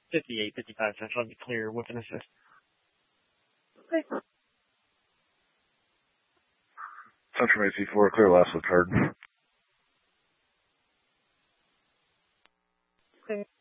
58, 55 cents. Let me clear with an assist. Okay. Touch from AC4, clear last with card. Okay.